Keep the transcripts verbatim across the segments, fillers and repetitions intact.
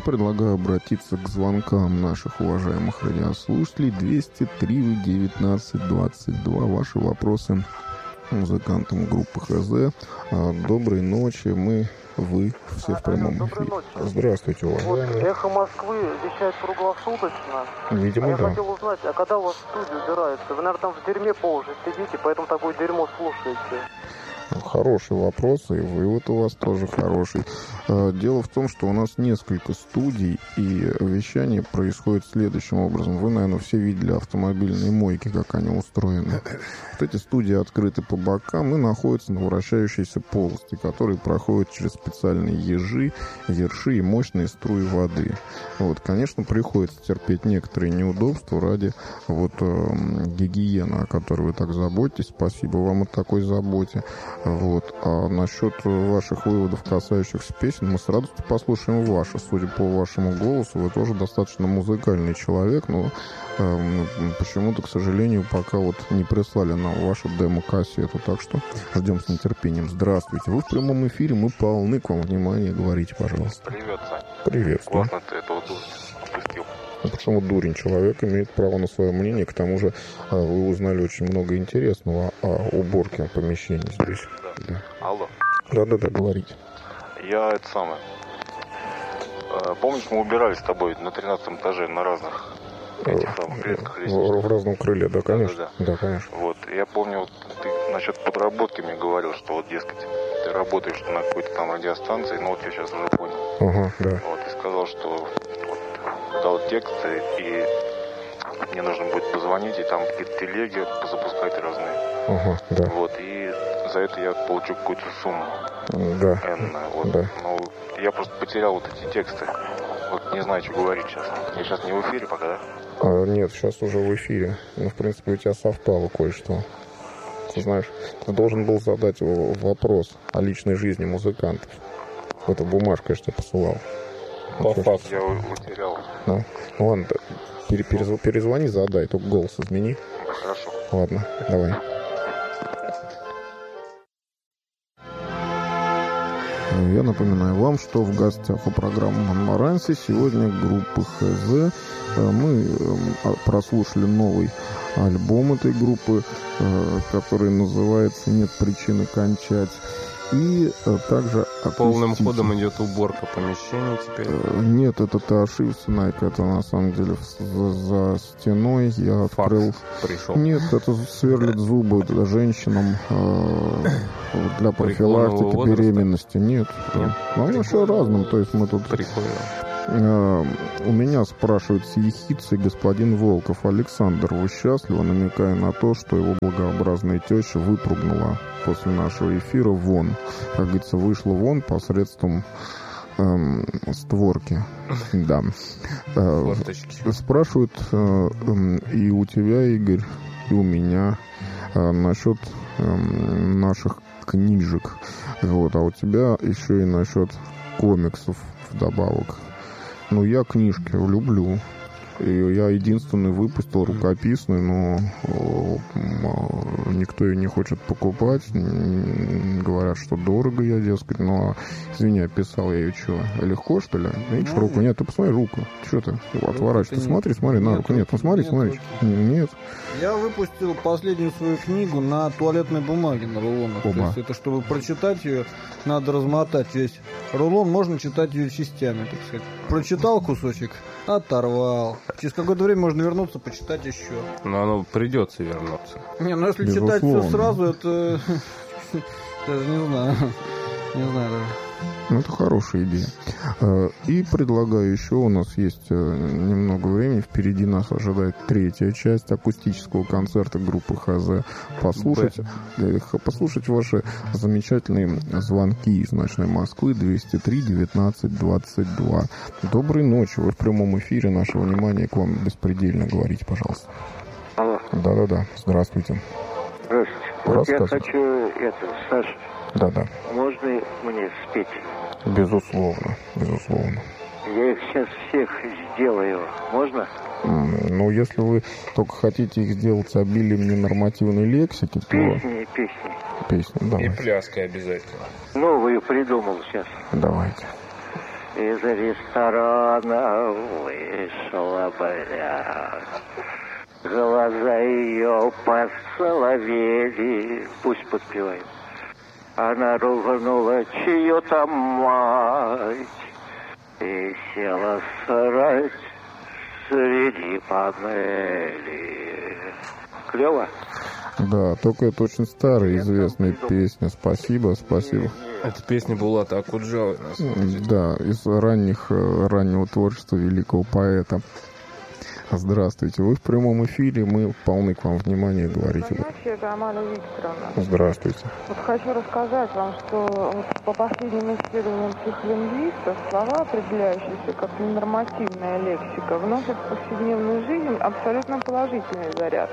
предлагаю обратиться к звонкам наших уважаемых радиослушателей. двести три девятнадцать двадцать два. Ваши вопросы музыкантам группы ХЗ. Доброй ночи. Мы, вы, все в прямом эфире. Здравствуйте, уважаемые. Вот «Эхо Москвы» вещает круглосуточно. Видимо, а я да. хотел узнать, а когда у вас в студию убирается? Вы, наверное, там в дерьме по уши сидите, поэтому такое дерьмо слушаете. Хороший вопрос, и вывод у вас тоже хороший. Дело в том, что у нас несколько студий, и вещание происходит следующим образом. Вы, наверное, все видели автомобильные мойки, как они устроены. Вот эти студии открыты по бокам и находятся на вращающейся полости, которые проходят через специальные ежи, ерши и мощные струи воды. Вот, конечно, приходится терпеть некоторые неудобства ради вот, э, гигиены, о которой вы так заботитесь. Спасибо вам о такой заботе. Вот. А насчет ваших выводов, касающихся песен, мы с радостью послушаем ваши. Судя по вашему голосу, вы тоже достаточно музыкальный человек, но э, почему-то, к сожалению, пока вот не прислали нам вашу демо-кассету. Так что ждем с нетерпением. Здравствуйте. Вы в прямом эфире, мы полны к вам внимания. Говорите, пожалуйста. Привет, Сань. Приветствую. Классно ты этого опустил. Ну, почему дурень? Человек имеет право на свое мнение. К тому же вы узнали очень много интересного о уборке помещений здесь. Да. Да. Алло. Да-да-да, говорите. Я это самое. Помнишь, мы убирались с тобой на тринадцатом этаже на разных этих самых клетках лестничных? В, в разном крыле, да, конечно. Да, да, да. да, конечно. Вот, я помню, вот ты насчет подработки мне говорил, что вот, дескать, ты работаешь на какой-то там радиостанции, но вот я сейчас уже понял. Ага, да. Вот, и сказал, что вот, дал тексты, и мне нужно будет позвонить, и там какие-то телеги запускать разные. Ага, да. Вот, и за это я получу какую-то сумму. Да. Энную, вот. Да. Ну, я просто потерял вот эти тексты. Вот не знаю, что говорить сейчас. Я сейчас не в эфире пока, да? А, нет, сейчас уже в эфире. Ну, в принципе, у тебя совпало кое-что. Ты знаешь, ты должен был задать вопрос о личной жизни музыкантов. Эту бумажку я тебе посылал. По факту. Я утерял. Да. Ну, ладно, пере перезв перезвони, задай, только голос измени. Хорошо. Ладно, давай. Я напоминаю вам, что в гостях у программы «Монмаранси» сегодня группа ХЗ. Мы прослушали новый альбом этой группы, который называется «Нет причины кончать». И также полным ходом идет уборка помещений теперь. Нет, это ты ошибся, Найка. Это на самом деле за, за стеной я открыл. Пришел. Нет, это сверлит зубы женщинам э, для профилактики беременности. Нет. Нет. Ну, еще разным. То есть мы тут. Прикольно. Э, у меня спрашивает с ехицей господин Волков: Александр, вы счастливы? Намекая на то, что его благообразная теща выпрыгнула после нашего эфира вон. Как говорится, вышла вон посредством эм, створки. Да. Э, спрашивают э, э, и у тебя, Игорь, и у меня э, насчет э, наших книжек. Вот. А у тебя еще и насчет комиксов вдобавок. Ну, я книжки люблю. И я единственный выпустил рукописный, но никто ее не хочет покупать. Говорят, что дорого я, дескать. Ну, а, извини, я писал я ее что, легко, что ли? Видишь, ну, руку? Нет, ты посмотри руку. Что ты? Отворачивай. Смотри, смотри на руку. Нет, ну смотри, нет, смотри. Нет. Я выпустил последнюю свою книгу на туалетной бумаге на рулонах. То есть это, чтобы прочитать ее, надо размотать весь рулон. Можно читать ее частями, так сказать. Прочитал кусочек, оторвал. Через какое-то время можно вернуться, почитать еще. Но оно придется вернуться. Не, ну если Безусловно. читать все сразу, это... Даже не знаю. Не знаю даже. Ну, это хорошая идея. И предлагаю еще, у нас есть немного времени, впереди нас ожидает третья часть акустического концерта группы ХЗ. Послушать, послушать ваши замечательные звонки из ночной Москвы двести три девятнадцать двадцать два. Доброй ночи, вы в прямом эфире, наше внимание к вам беспредельно, говорите, пожалуйста. Алло. Да-да-да, здравствуйте. Здравствуйте. Вот я хочу, это, Саша, да-да. можно мне спеть? Безусловно, безусловно. Я их сейчас всех сделаю. Можно? Ну, если вы только хотите их сделать обилием ненормативной лексики, то... Песни, песни. Песни, давайте. И пляской обязательно. Новую придумал сейчас. Давайте. из ресторана вышла, бля. Глаза ее посоловели. Пусть подпевает. Она ругнула чью-то мать и села срать среди панели. Клево? Да, только это очень старая известная песня. Спасибо, спасибо. Это песня Булата Акуджавы. Да, из ранних, раннего творчества великого поэта. Здравствуйте, вы в прямом эфире, мы полны к вам внимания, говорите. Здравствуйте, это Амалия Викторовна. Здравствуйте. Вот хочу рассказать вам, что вот по последним исследованиям психолингвистов слова, определяющиеся как ненормативная лексика, вносят в повседневную жизнь абсолютно положительный заряд.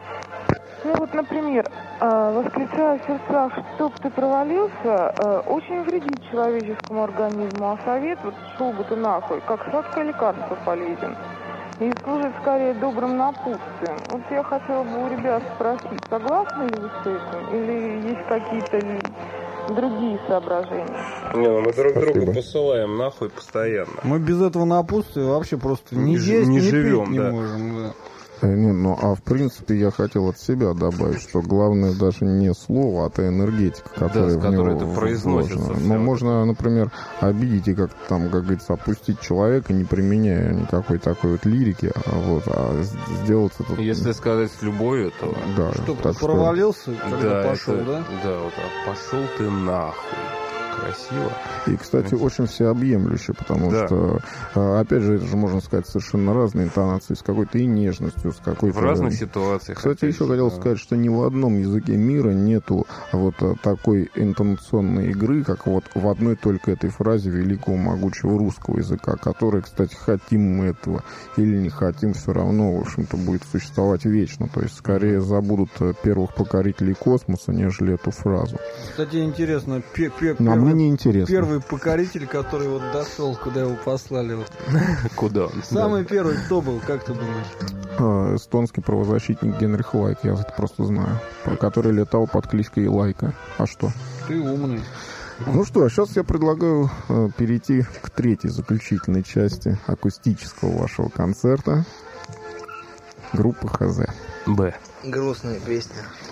Ну вот, например, восклицая в сердцах, чтоб ты провалился, очень вредит человеческому организму, а совет, вот шел бы ты нахуй, как сладкое лекарство полезен. И служит скорее добрым напутствием. Вот я хотела бы у ребят спросить, согласны ли вы с этим? Или есть какие-то другие соображения? Не, ну мы друг Спасибо. друга посылаем нахуй постоянно. Мы без этого напутствия вообще просто Не не ж- есть, не не живем, пить не да. можем. Да. Э, Не, ну, а в принципе я хотел от себя добавить, что главное даже не слово, а та энергетика, которая с в которой него это произносится вложена. всё Ну, вот можно, например, обидеть и как-то там, как говорится, опустить человека, не применяя никакой такой вот лирики, а, вот, а с- сделать это... Если сказать с любовью, то... Да, Что, так что- провалился, когда Да, пошел, это- да? Да, вот так. Пошел ты нахуй. Красиво. И, кстати, очень всеобъемлюще, потому Да. что, а, опять же, это же, можно сказать, совершенно разные интонации, с какой-то и нежностью, с какой-то... В разных ситуациях. Кстати, опять еще же, хотел да. сказать, что ни в одном языке мира нету вот а, такой интонационной игры, как вот в одной только этой фразе великого могучего русского языка, который, кстати, хотим мы этого или не хотим, все равно, в общем-то, будет существовать вечно. То есть, скорее забудут э, первых покорителей космоса, нежели эту фразу. Кстати, интересно, пе- пе- Но первый, мне не интересно. первый покоритель, который вот дошел, куда его послали. Вот. Куда он? Самый первый кто был, как ты думаешь? А, эстонский правозащитник Генрих Лайк, я это просто знаю, про который летал под кличкой Лайка. А что? Ты умный. Ну что, сейчас я предлагаю э, перейти к третьей заключительной части акустического вашего концерта. Группа ХЗ. Б. Грустная песня.